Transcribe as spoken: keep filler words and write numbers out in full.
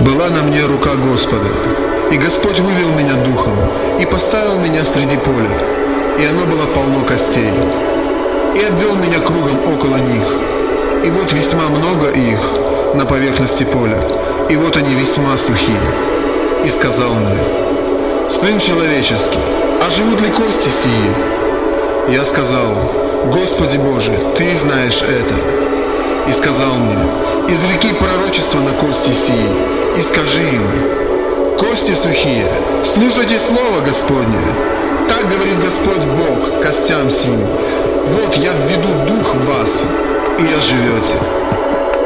была на мне рука Господа, и Господь вывел меня духом, и поставил меня среди поля, и оно было полно костей, и обвел меня кругом около них, и вот весьма много их на поверхности поля, и вот они весьма сухие. И сказал мне: сын человеческий, а живут ли кости сии? Я сказал: Господи Боже, Ты знаешь это. И сказал мне: извлеки пророчество на кости сии, и скажи им: кости сухие, слушайте слово Господне. Так говорит Господь Бог костям сим: вот я введу дух в вас, и оживете.